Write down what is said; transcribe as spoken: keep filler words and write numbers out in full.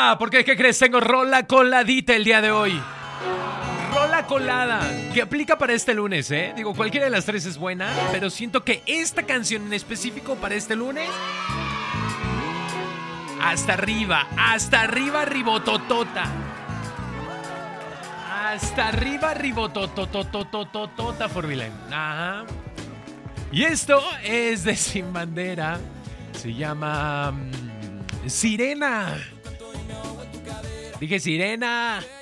colada, porque ¿qué crees? Tengo rola coladita el día de hoy. Rola colada, que aplica para este lunes, ¿eh? Digo, cualquiera de las tres es buena, pero siento que esta canción en específico para este lunes... Hasta arriba, hasta arriba, ribototota. Hasta arriba, ribototototototota, Forvilen. Ajá. Y esto es de Sin Bandera. Se llama... Um, Sirena. Dije Sirena.